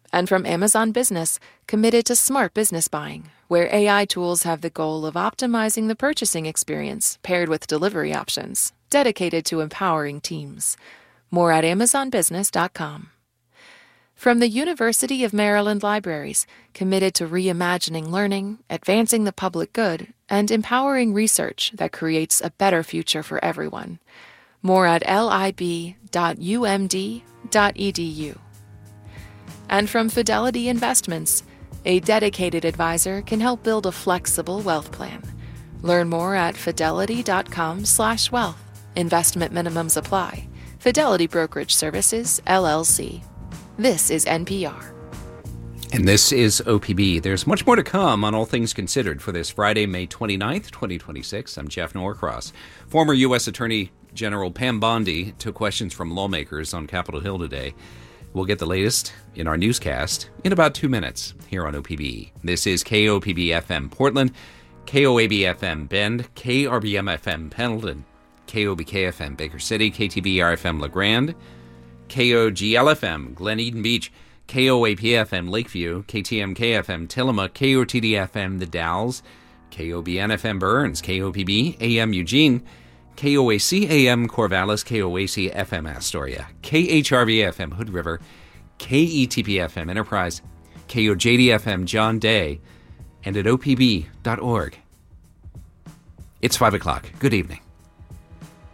And from Amazon Business, committed to smart business buying, where AI tools have the goal of optimizing the purchasing experience paired with delivery options, dedicated to empowering teams. More at amazonbusiness.com. From the University of Maryland Libraries, committed to reimagining learning, advancing the public good, and empowering research that creates a better future for everyone. More at lib.umd.edu. And from Fidelity Investments, a dedicated advisor can help build a flexible wealth plan. Learn more at fidelity.com/wealth. Investment minimums apply. Fidelity Brokerage Services, LLC. This is NPR. And this is OPB. There's much more to come on All Things Considered for this Friday, May 29th, 2026. I'm Jeff Norcross. Former U.S. Attorney General Pam Bondi took questions from lawmakers on Capitol Hill today. We'll get the latest in our newscast in about 2 minutes here on OPB. This is KOPB-FM Portland, KOAB-FM Bend, KRBM-FM Pendleton, KOBK-FM Baker City, KTBR-FM LaGrande, KOGL-FM Glen Eden Beach, KOAP-FM Lakeview, KTMK-FM Tillamook, KOTD-FM The Dalles, KOBN-FM Burns, KOPB-AM Eugene, KOAC-AM Corvallis, KOAC-FM Astoria, KHRV-FM Hood River, KETP-FM Enterprise, KOJD-FM John Day, and at opb.org. It's 5 o'clock. Good evening.